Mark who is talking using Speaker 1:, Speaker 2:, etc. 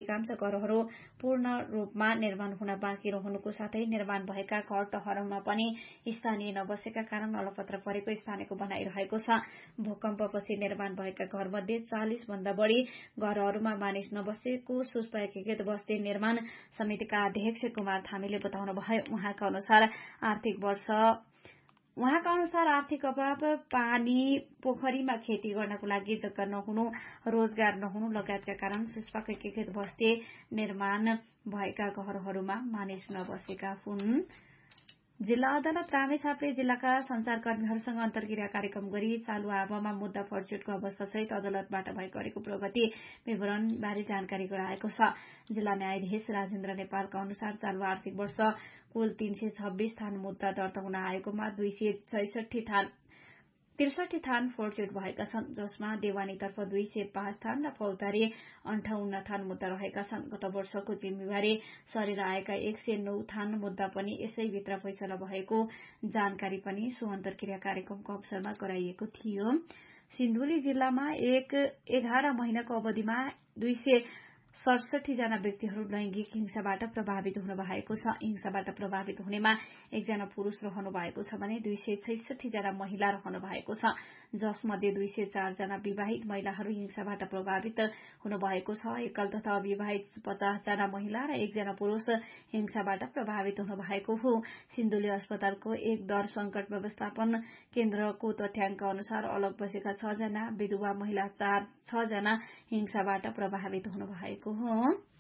Speaker 1: अधिकांश घरहरू पूर्ण रूपमा निर्माण हुन बाँकी रहनुको साथै निर्माण भएका घर टहरमा पनि स्थानीय नबसेका कारण अलपत्र परेको स्थानीयको भनाइरहेको छ। भूकम्पपछि निर्माण भएका घरमध्ये 40 भन्दा बढी घरहरूमा मानिस नबसेको सुस्पा एकीकृत बस्ती निर्माण समितिका अध्यक्ष कुमार थामीले बताउनुभयो। उहाँका अनुसार आर्थिक अभाव, पानी, पोखरीमा खेती गर्नको लागि जग्गा नहुनु, रोजगार नहुनु लगायतका कारण सुस्पाको एकीकृत बस्ती निर्माण भएका घरहरूमा मानिस नबसेका हुन्। जिल्ला अदालत रामेछापले जिल्लाका संचारकर्मीहरूसँग अन्तर्क्रिया कार्यक्रम गरी चालू आवामा मुद्दा फर्चुटको अवस्थासहित अदालतबाट गरेको प्रगति विवरणबारे जानकारी गराएको छ। जिल्ला न्यायाधीश राजेन्द्र नेपालका अनुसार चालू आर्थिक वर्ष कुल 326 थान मुद्दा दर्ता हुन आएकोमा 263 थान फोर्चुट भएका छन्, जसमा देवानीतर्फ 205 थान र फौजदारी 58 थान मुद्दा रहेका छन्। गत वर्षको जिम्मेवारी सरेर आएका 109 थान मुद्दा पनि यसैभित्र फैसला भएको जानकारी पनि सो अन्तर्क्रिया कार्यक्रमको अवसरमा गराइएको थियो। सिन्धुली जिल्लामा 11 महिनाको अवधिमा 267 जना व्यक्तिहरू लैंगिक हिंसाबाट प्रभावित हुनु भएको छ। हिंसाबाट प्रभावित हुनेमा 1 जना पुरूष रहनु भएको छ भने 266 जना महिला रहनु भएको छ, जसमध्ये 204 जना विवाहित महिलाहरू हिंसाबाट प्रभावित हुनु भएको छ। एकल तथा अविवाहित 50 जना महिला र 1 जना पुरूष हिंसाबाट प्रभावित हुनु भएको हो। सिन्धुली अस्पतालको एक दर संकट व्यवस्थापन केन्द्रको तथ्याङ्क अनुसार अलग बसेका 6 जना, विधवा महिला 6 जना हिंसाबाट प्रभावित हुनु भएको हो।